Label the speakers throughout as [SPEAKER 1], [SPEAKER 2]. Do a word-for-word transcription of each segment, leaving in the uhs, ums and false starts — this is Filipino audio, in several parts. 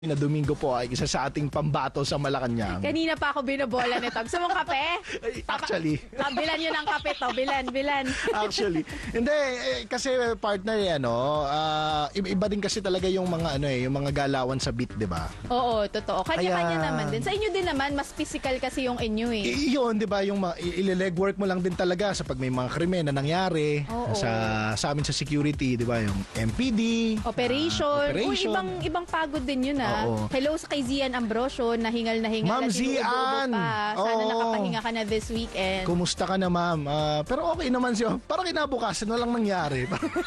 [SPEAKER 1] na Domingo po ay isa sa ating pambato sa Malacanang.
[SPEAKER 2] Kanina pa ako binobola nito. Gusto mong kape?
[SPEAKER 1] Actually.
[SPEAKER 2] Ah, bilan yun ang kape to. Bilan, bilan.
[SPEAKER 1] Actually. Hindi, eh, kasi partner eh, ano, ah, iba din kasi talaga yung mga ano eh, yung mga galawan sa beat, di ba?
[SPEAKER 2] Oo, totoo. Kanya-kanya
[SPEAKER 1] Kaya-
[SPEAKER 2] naman din. Sa inyo din naman, mas physical kasi yung inyo eh.
[SPEAKER 1] I- yun, di ba, yung mga, i- ile-legwork mo lang din talaga sa pag may mga krimen na nangyari
[SPEAKER 2] Oo.
[SPEAKER 1] sa sa amin sa security, di ba, yung M P D,
[SPEAKER 2] Operation.
[SPEAKER 1] ah,
[SPEAKER 2] Uy,
[SPEAKER 1] operation.
[SPEAKER 2] ibang, ibang pagod din yun ah.
[SPEAKER 1] Oo.
[SPEAKER 2] Hello sa kay Zian Ambrosio, na hingal na hingal.
[SPEAKER 1] Ma'am
[SPEAKER 2] at inuubo
[SPEAKER 1] Zian!
[SPEAKER 2] pa. Sana
[SPEAKER 1] Oo.
[SPEAKER 2] nakapahinga ka na this weekend.
[SPEAKER 1] Kumusta ka na, ma'am? Ah, pero okay naman siya. Parang kinabukasan, walang nangyari.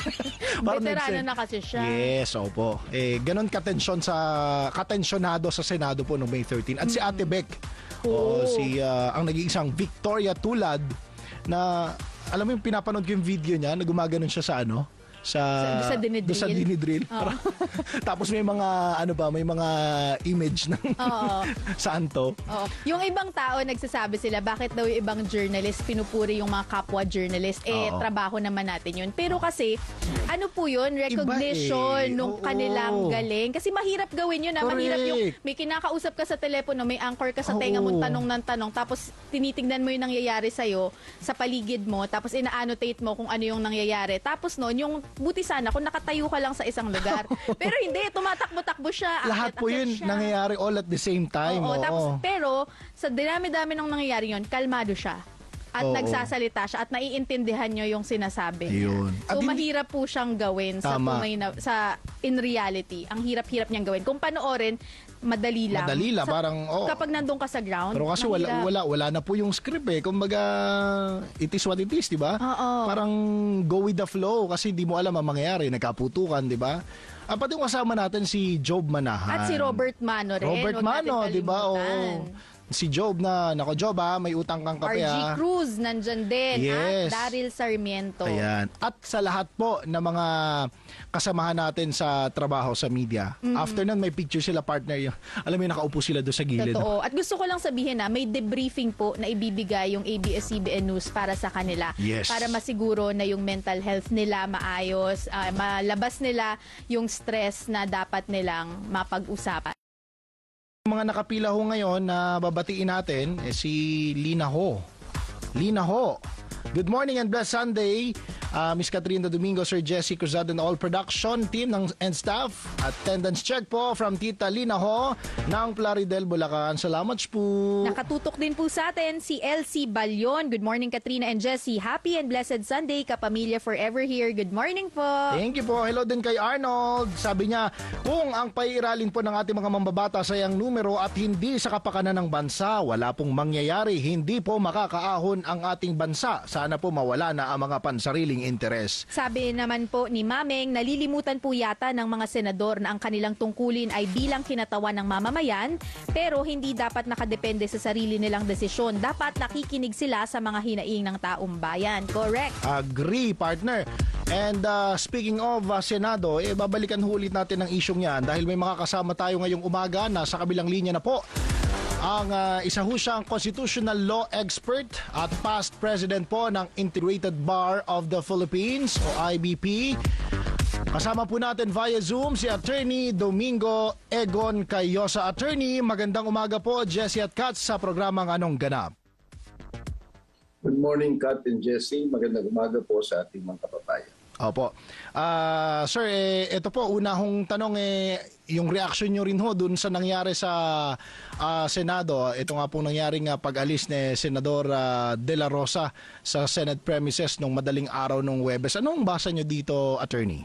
[SPEAKER 1] Parang
[SPEAKER 2] Veterano
[SPEAKER 1] nagse-
[SPEAKER 2] na kasi siya.
[SPEAKER 1] Yes, opo. Eh, ganon katensyon sa, katensyonado sa Senado po noong May thirteenth. At si Ate Beck,
[SPEAKER 2] Oo.
[SPEAKER 1] oh, si, ah, ang nag-iisang Victoria Tulad, na, alam mo yung pinapanood ko yung video niya, na gumaganon siya sa ano? Sa,
[SPEAKER 2] Sa- sa dinidrill.
[SPEAKER 1] doon sa dinidrill.
[SPEAKER 2] Oo.
[SPEAKER 1] Tapos may mga, ano ba, may mga image ng
[SPEAKER 2] Oo.
[SPEAKER 1] santo.
[SPEAKER 2] Oo. Yung ibang tao nagsasabi sila bakit daw yung ibang journalist pinupuri yung mga kapwa journalist, eh
[SPEAKER 1] Oo.
[SPEAKER 2] trabaho naman natin yun. Pero kasi ano po yun, recognition
[SPEAKER 1] eh.
[SPEAKER 2] nung
[SPEAKER 1] Oo.
[SPEAKER 2] kanilang galing. Kasi mahirap gawin yun na mahirap yung
[SPEAKER 1] Correct.
[SPEAKER 2] may kinakausap ka sa telepono, may anchor ka sa tenga mo,
[SPEAKER 1] Oo.
[SPEAKER 2] tanong ng tanong, tapos tinitingnan mo yung nangyayari sa'yo sa paligid mo, tapos ina-annotate mo kung ano yung nangyayari. Tapos noon, yung buti sana kung nakatayo ka lang sa isang lugar. Pero hindi, tumatakbo-takbo siya.
[SPEAKER 1] Lahat
[SPEAKER 2] akyat,
[SPEAKER 1] po
[SPEAKER 2] akyat
[SPEAKER 1] yun
[SPEAKER 2] siya.
[SPEAKER 1] nangyayari all at the same time.
[SPEAKER 2] Oo,
[SPEAKER 1] oo.
[SPEAKER 2] tapos, pero sa dinami-dami nung nangyayari yun, kalmado siya. At
[SPEAKER 1] Oo.
[SPEAKER 2] nagsasalita siya at naiintindihan nyo yung sinasabi niya.
[SPEAKER 1] Ayun.
[SPEAKER 2] So,
[SPEAKER 1] At hindi-
[SPEAKER 2] mahirap po siyang gawin sa
[SPEAKER 1] Tama.
[SPEAKER 2] tunay na, sa in reality. Ang hirap-hirap niyang gawin. Kung panoorin, madali lang.
[SPEAKER 1] Madali lang,
[SPEAKER 2] Sa-
[SPEAKER 1] parang, oo.
[SPEAKER 2] Kapag nandun ka sa ground,
[SPEAKER 1] Pero kasi wala,
[SPEAKER 2] mahirap.
[SPEAKER 1] wala, wala na po yung script eh. Kumbaga, it is what it is, di ba?
[SPEAKER 2] Oo.
[SPEAKER 1] Parang go with the flow kasi di mo alam ang mangyayari. Nagkaputukan, di ba? Ah, pati yung kasama natin si Job Manahan.
[SPEAKER 2] At si Robert Mano rin.
[SPEAKER 1] Robert
[SPEAKER 2] Huwag natin
[SPEAKER 1] Mano, di ba?
[SPEAKER 2] kalimutan.
[SPEAKER 1] Oo. Si Job na, nako Job ha, may utang kang kape
[SPEAKER 2] R G
[SPEAKER 1] ha.
[SPEAKER 2] Cruz, nandyan din.
[SPEAKER 1] Yes.
[SPEAKER 2] At Daryl Sarmiento.
[SPEAKER 1] Ayan. At sa lahat po ng mga kasamahan natin sa trabaho sa media, after nun may picture sila partner. Yung, alam mo yung nakaupo sila doon sa gilid.
[SPEAKER 2] Totoo. At gusto ko lang sabihin na may debriefing po na ibibigay yung A B S C B N News para sa kanila.
[SPEAKER 1] Yes.
[SPEAKER 2] Para masiguro na yung mental health nila maayos, ah, malabas nila yung stress na dapat nilang mapag-usapan.
[SPEAKER 1] Mga nakapila ho ngayon na babatiin natin eh, si Lina Ho. Lina Ho. Good morning and blessed Sunday. Uh, Miss Katrina Domingo, Sir Jesse Cruzado and all production team ng, and staff. Attendance check po from Tita Lina Ho ng Plaridel, Bulacan. Salamat po.
[SPEAKER 2] Nakatutok din po sa atin si L C Balyon. Good morning Katrina and Jesse. Happy and blessed Sunday, kapamilya forever here. Good morning po.
[SPEAKER 1] Thank you po. Hello din kay Arnold. Sabi niya, kung ang paiiralin po ng ating mga mambabatas ay ang numero at hindi sa kapakanan ng bansa, wala pong mangyayari. Hindi po makakaahon ang ating bansa. Sana po mawala na ang mga pansariling interes.
[SPEAKER 2] Sabi naman po ni Mameng, nalilimutan po yata ng mga senador na ang kanilang tungkulin ay bilang kinatawan ng mamamayan, pero hindi dapat nakadepende sa sarili nilang desisyon. Dapat nakikinig sila sa mga hinaing ng taong bayan. Correct.
[SPEAKER 1] Agree, partner. And uh, speaking of uh, Senado, eh, babalikan ulit natin ang isyong yan dahil may mga kasama tayo ngayong umaga na sa kabilang linya na po. Ang uh, isa ho siyang constitutional law expert at past president po ng Integrated Bar of the Philippines o I B P. Kasama po natin via Zoom si Attorney Domingo Egon Cayosa. Attorney, magandang umaga po, Jesse at Kat sa programang Anong Ganap.
[SPEAKER 3] Good morning, Kat and Jesse. Magandang umaga po sa ating mga kababayan.
[SPEAKER 1] Opo. Ah, sir, eh, ito po, una hong tanong, eh, yung reaction nyo rin ho dun sa nangyari sa ah, Senado. Ito nga pong nangyari nga pag-alis ni Senador ah, De La Rosa sa Senate premises nung madaling araw nung Huwebes. Anong basa nyo dito, attorney?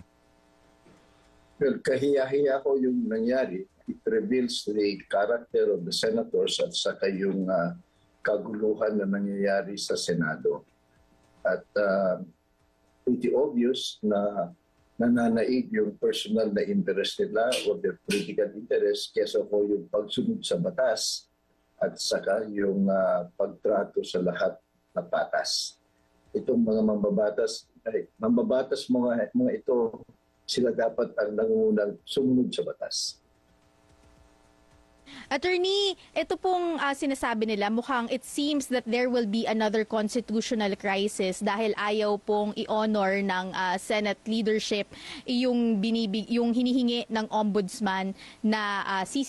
[SPEAKER 3] Well, kahiya-hiya ko yung nangyari. It reveals the character of the senators at saka yung ah, kaguluhan na nangyayari sa Senado. At uh, pretty obvious na nananaig yung personal na interest nila or their political interest kesa ko yung pagsunod sa batas at saka yung uh, pagtrato sa lahat na patas. Itong mga mambabatas, ay, mambabatas mga, mga ito, sila dapat ang nangungunang sumunod sa batas.
[SPEAKER 2] Attorney, ito pong ah, sinasabi nila, mukhang it seems that there will be another constitutional crisis dahil ayaw pong i-honor ng ah, Senate leadership yung, binibig, yung hinihingi ng ombudsman na ah,